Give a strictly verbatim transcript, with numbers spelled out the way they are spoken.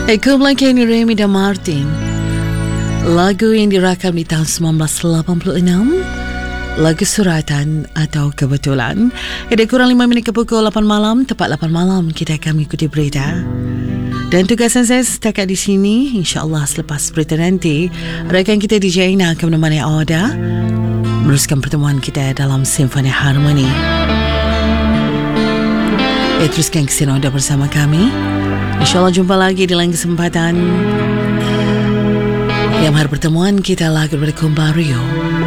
Kumpulan Kenny Remy dan Martin, lagu yang dirakam di tahun sembilan belas lapan puluh enam, lagu suratan atau kebetulan. Ada kurang lima minit ke pukul lapan malam. Tepat lapan malam kita akan mengikuti berita. Dan tugasan saya setakat di sini. InsyaAllah selepas berita nanti, rakan kita D J Aina akan menemani Auda meneruskan pertemuan kita dalam Simfoni Harmoni. Ya, teruskan kesini Auda bersama kami. InsyaAllah jumpa lagi di lain kesempatan. Yang hari pertemuan kita lagu daripada Kumbario.